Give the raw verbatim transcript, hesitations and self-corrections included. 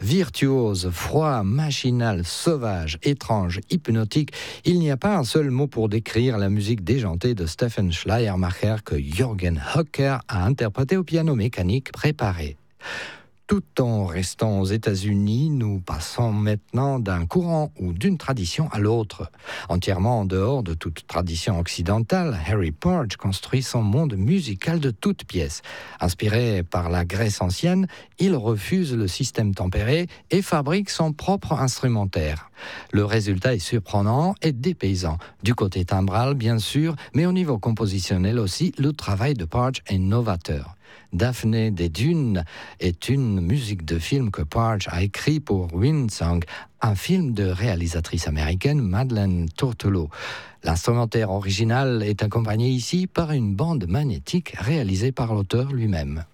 Virtuose, froid, machinal, sauvage, étrange, hypnotique, il n'y a pas un seul mot pour décrire la musique déjantée de Stefan Schleiermacher que Jürgen Höcker a interprété au piano mécanique préparé. Tout en restant aux États-Unis, nous passons maintenant d'un courant ou d'une tradition à l'autre. Entièrement en dehors de toute tradition occidentale, Harry Porch construit son monde musical de toutes pièces. Inspiré par la Grèce ancienne, il refuse le système tempéré et fabrique son propre instrumentaire. Le résultat est surprenant et dépaysant. Du côté timbral, bien sûr, mais au niveau compositionnel aussi, le travail de Porch est novateur. Daphné des Dunes est une musique de film que Porch a écrit pour Windsong, un film de réalisatrice américaine Madeleine Tortolo. L'instrumentaire original est accompagné ici par une bande magnétique réalisée par l'auteur lui-même.